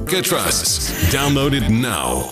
Get Trust. Download it now.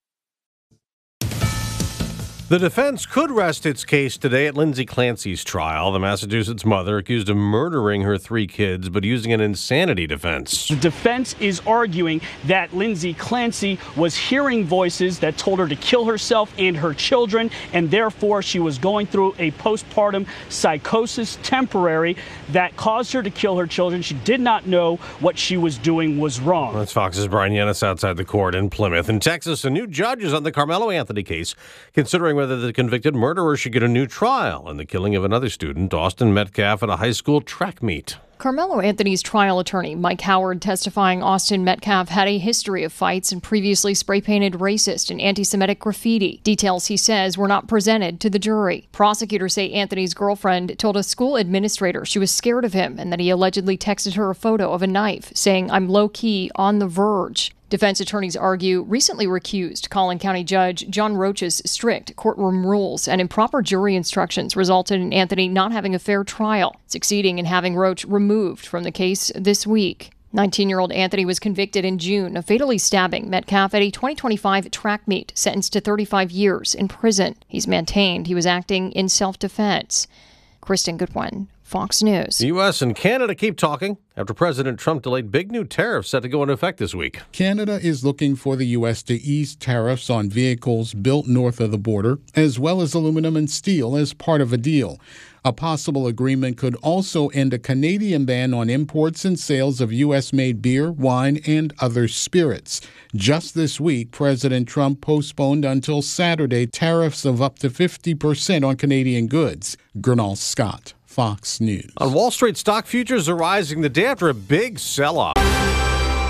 The defense could rest its case today at Lindsay Clancy's trial. The Massachusetts mother accused of murdering her 3 kids, but using an insanity defense. The defense is arguing that Lindsay Clancy was hearing voices that told her to kill herself and her children, and therefore she was going through a postpartum psychosis temporary that caused her to kill her children. She did not know what she was doing was wrong. That's Fox's Brian Yennis outside the court in Plymouth. In Texas, a new judge is on the Carmelo Anthony case, considering whether the convicted murderer should get a new trial in the killing of another student, Austin Metcalf, at a high school track meet. Carmelo Anthony's trial attorney, Mike Howard, testifying Austin Metcalf had a history of fights and previously spray-painted racist and anti-Semitic graffiti. Details, he says, were not presented to the jury. Prosecutors say Anthony's girlfriend told a school administrator she was scared of him and that he allegedly texted her a photo of a knife, saying, "I'm low-key on the verge." Defense attorneys argue recently recused Collin County Judge John Roach's strict courtroom rules and improper jury instructions resulted in Anthony not having a fair trial, succeeding in having Roach removed from the case this week. 19-year-old Anthony was convicted in June of fatally stabbing Metcalf at a 2025 track meet, sentenced to 35 years in prison. He's maintained he was acting in self-defense. Kristen Goodwin, Fox News. The U.S. and Canada keep talking after President Trump delayed big new tariffs set to go into effect this week. Canada is looking for the U.S. to ease tariffs on vehicles built north of the border, as well as aluminum and steel as part of a deal. A possible agreement could also end a Canadian ban on imports and sales of U.S.-made beer, wine, and other spirits. Just this week, President Trump postponed until Saturday tariffs of up to 50% on Canadian goods. Gernal Scott, Fox News. On Wall Street, stock futures are rising the day after a big sell-off.